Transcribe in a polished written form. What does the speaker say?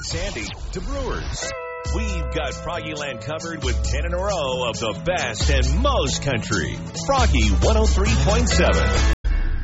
Sandy to Brewers. We've got Froggyland covered with 10 in a row of the best and most country. Froggy 103.7.